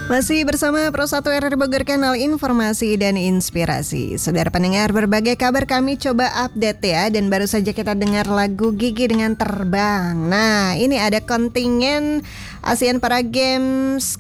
Masih bersama Pro 1 RRI Bogor, kanal informasi dan inspirasi. Saudara pendengar, berbagai kabar kami coba update ya. Dan baru saja kita dengar lagu Gigi dengan Terbang. Nah, ini ada kontingen ASEAN Para Games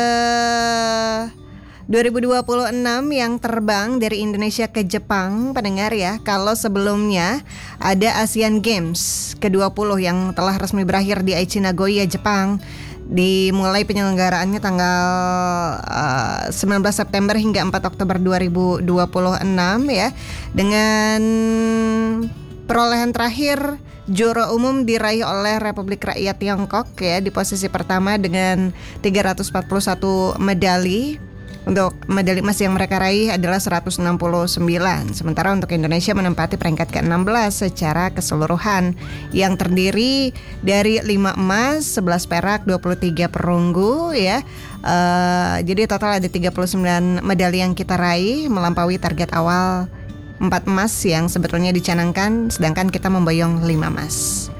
2026 yang terbang dari Indonesia ke Jepang, pendengar ya. Kalau sebelumnya ada ASEAN Games ke-20 yang telah resmi berakhir di Aichi, Nagoya, Jepang. Dimulai penyelenggaraannya tanggal 19 September hingga 4 Oktober 2026 ya. Dengan perolehan terakhir juara umum diraih oleh Republik Rakyat Tiongkok ya, di posisi pertama dengan 341 medali. Untuk medali emas yang mereka raih adalah 169. Sementara untuk Indonesia menempati peringkat ke-16 secara keseluruhan, yang terdiri dari 5 emas, 11 perak, 23 perunggu ya. Jadi total ada 39 medali yang kita raih, melampaui target awal 4 emas yang sebetulnya dicanangkan, sedangkan kita memboyong 5 emas.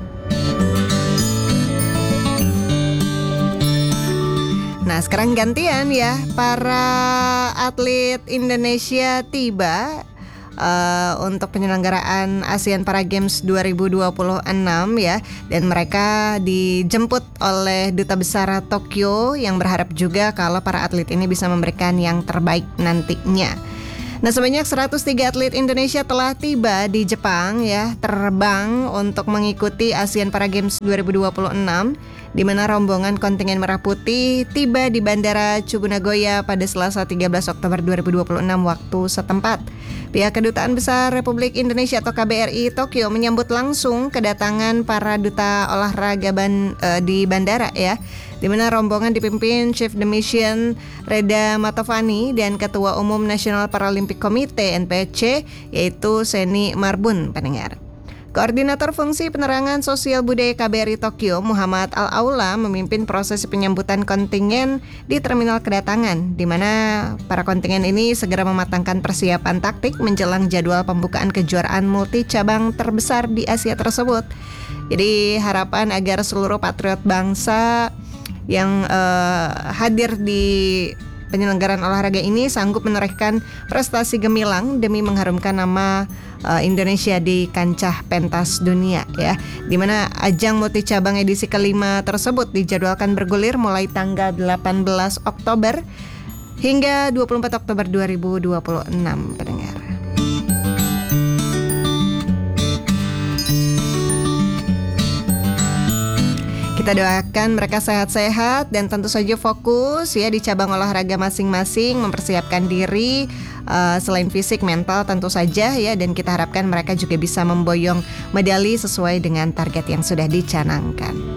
Nah, sekarang gantian ya, para atlet Indonesia tiba untuk penyelenggaraan ASEAN Para Games 2026 ya, dan mereka dijemput oleh Duta Besar Tokyo yang berharap juga kalau para atlet ini bisa memberikan yang terbaik nantinya. Nah, sebanyak 103 atlet Indonesia telah tiba di Jepang ya, terbang untuk mengikuti ASEAN Para Games 2026, di mana rombongan kontingen Merah Putih tiba di Bandara Chubu Nagoya pada Selasa 13 Oktober 2026 waktu setempat. Pihak Kedutaan Besar Republik Indonesia atau KBRI Tokyo menyambut langsung kedatangan para duta olahraga di bandara ya, di mana rombongan dipimpin Chief the Mission Reda Matovani dan Ketua Umum National Paralympic Committee NPC yaitu Seni Marbun, pendengar. Koordinator Fungsi Penerangan Sosial Budaya KBRI Tokyo, Muhammad Al-Aula, memimpin proses penyambutan kontingen di terminal kedatangan, di mana para kontingen ini segera mematangkan persiapan taktik menjelang jadwal pembukaan kejuaraan multi cabang terbesar di Asia tersebut. Jadi harapan agar seluruh patriot bangsa yang hadir di penyelenggaraan olahraga ini sanggup menorehkan prestasi gemilang demi mengharumkan nama Indonesia di kancah pentas dunia ya, di mana ajang multi cabang edisi kelima tersebut dijadwalkan bergulir mulai tanggal 18 Oktober hingga 24 Oktober 2026, pendengar. Kita doakan mereka sehat-sehat dan tentu saja fokus ya di cabang olahraga masing-masing, mempersiapkan diri selain fisik, mental tentu saja ya, dan kita harapkan mereka juga bisa memboyong medali sesuai dengan target yang sudah dicanangkan.